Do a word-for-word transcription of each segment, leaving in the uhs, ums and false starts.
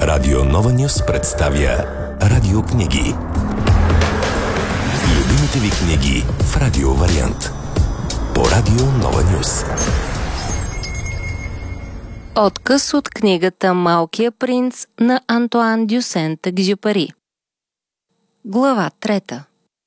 Радио Нова Нюс представя радиокниги. Любимите ви книги в радио вариант. По Радио Нова Нюс. Откъс от книгата «Малкия принц» на Антоан де Сент-Екзюпери. Глава трета.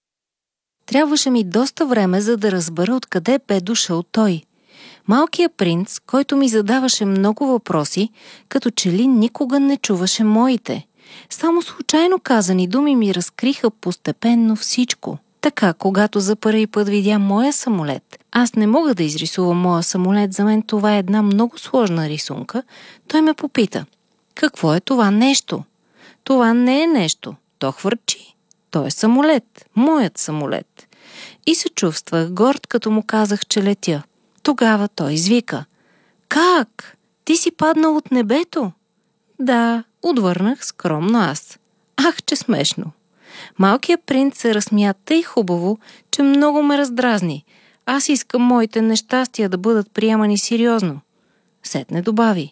Трябваше ми доста време, за да разбера откъде бе дошъл той. Малкият принц, който ми задаваше много въпроси, като че ли никога не чуваше моите. Само случайно казани думи ми разкриха постепенно всичко. Така, когато за първи път видя моя самолет, аз не мога да изрисувам моя самолет, за мен това е една много сложна рисунка, той ме попита: какво е това нещо? Това не е нещо, то хвърчи. То е самолет, моят самолет. И се чувствах горд, като му казах, че летя. Тогава той извика: как? Ти си паднал от небето? Да, отвърнах скромно аз. Ах, че смешно! Малкият принц се разсмя тъй хубаво, че много ме раздразни. Аз искам моите нещастия да бъдат приемани сериозно. Сетне добави: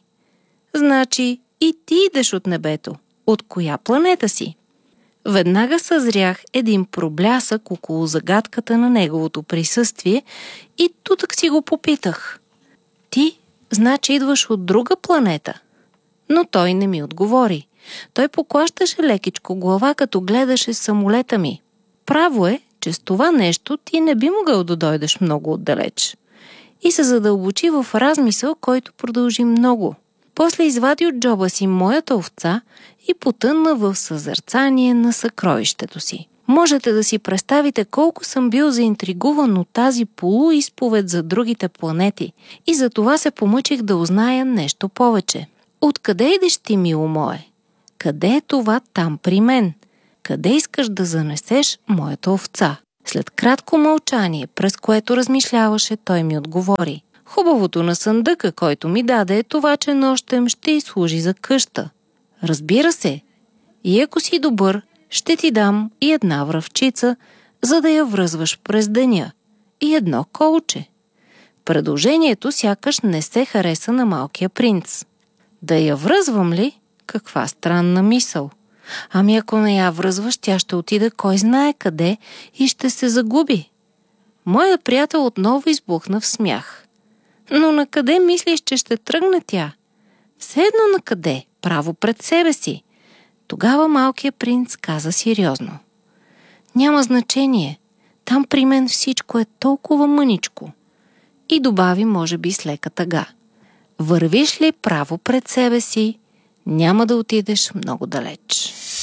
значи и ти идеш от небето. От коя планета си? Веднага съзрях един проблясък около загадката на неговото присъствие и тутък си го попитах: ти, значи идваш от друга планета? Но той не ми отговори. Той поклащаше лекичко глава, като гледаше самолета ми. Право е, че с това нещо ти не би могъл да дойдеш много отдалеч. И се задълбочи в размисъл, който продължи много. После извади от джоба си моята овца и потънна в съзерцание на съкровището си. Можете да си представите колко съм бил заинтригуван от тази полуизповед за другите планети и за това се помъчих да узная нещо повече. Откъде идеш ти, мило мое? Къде е това там при мен? Къде искаш да занесеш моята овца? След кратко мълчание, през което размишляваше, той ми отговори: хубавото на съндъка, който ми даде, е това, че нощем ще й служи за къща. Разбира се. И ако си добър, ще ти дам и една връвчица, за да я връзваш през деня, и едно колче. Предложението сякаш не се хареса на малкия принц. Да я връзвам ли? Каква странна мисъл. Ами ако не я връзваш, тя ще отиде кой знае къде и ще се загуби. Моят приятел отново избухна в смях. Но на къде мислиш, че ще тръгне тя? Все едно на къде, право пред себе си. Тогава малкият принц каза сериозно: няма значение, там при мен всичко е толкова мъничко. И добави, може би с лека тъга: вървиш ли право пред себе си, няма да отидеш много далеч.